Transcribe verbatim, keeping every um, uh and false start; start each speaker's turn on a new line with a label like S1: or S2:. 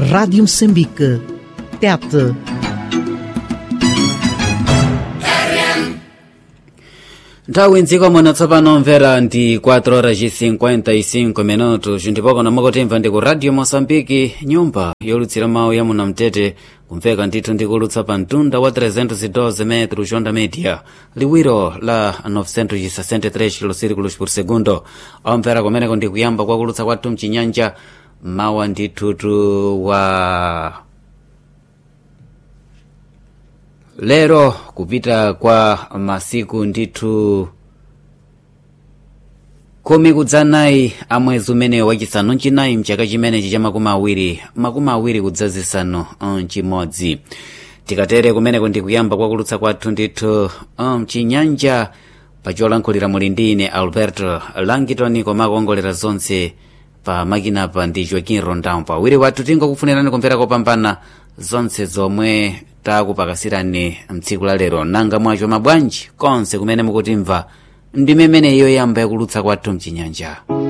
S1: Rádio Moçambique. Tete.
S2: Nthawi mdziko muno tsopano mvera ndi quatro horas e cinquenta e cinco minutos ndipo na mukutimva ndi ku Radio Moçambique, nyumba yolutsira mawu ya muno mtete, kumveka ndithu ndikulutsa pa mtunda wa trezentos e doze metros onda media, liwiro la novecentos e sessenta e três kilociclos por segundo. Omvera kumeneko ndi kuyamba kwa kulutsa kwathu mchinyanja mawa ndithutu wa lero kupita kwa masiku ndithu kumi kudzanayi a mwezi umene wachisanu mchinayi mchaka chimenechi cha makumi awiri makumi awiri kudzazisanu mchimodzi. Tikatere kumeneko ndi kuyamba kwa kulutsa kwathu ndithu mchinyanja pacholankhulira muli ndi ine Alberto Langitoni, koma kuongolera zonse pa makinapa ndi Joaquim Rondão. Pawiri wathu tingokufunirani kumvera kopambana zonse zomwe takupakasirani mtsiku la lero. Nanga mwacho mabwanji konse kumene mukutimva ndi mmene iyo yamba yakulutsa kwathu mchinyanja.